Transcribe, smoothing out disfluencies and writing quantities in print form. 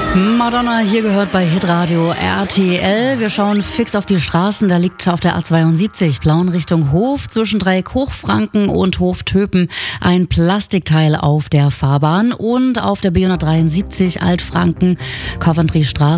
Madonna hier gehört bei Hitradio RTL. Wir schauen fix auf die Straßen. Da liegt auf der A72 Plauen Richtung Hof zwischen Dreieck Hochfranken und Hoftöpen ein Plastikteil auf der Fahrbahn. Und auf der B173 Altfranken Coventry Straße